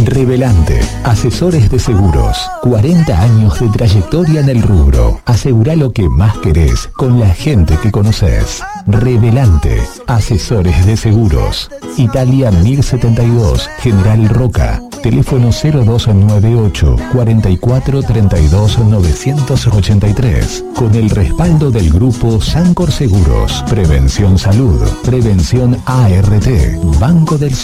Revelante, asesores de seguros. 40 años de trayectoria en el rubro. Asegura lo que más querés con la gente que conoces. Revelante, asesores de seguros. Italia 1072, General Roca. Teléfono 0298 44 32 983. Con el respaldo del grupo Sancor Seguros. Prevención Salud. Prevención ART. Banco del